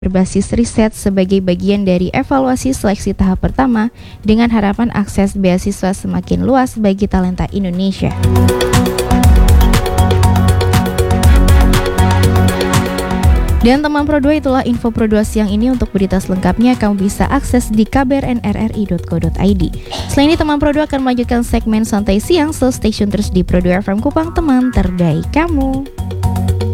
berbasis riset sebagai bagian dari evaluasi seleksi tahap pertama dengan harapan akses beasiswa semakin luas bagi talenta Indonesia. Dan teman Pro2, itulah info Pro2 siang ini. Untuk berita selengkapnya kamu bisa akses di kbrnrri.co.id. Selain ini teman Pro2 akan melanjutkan segmen santai siang, so stay tune terus di Pro2 FM Kupang, teman terbaik kamu.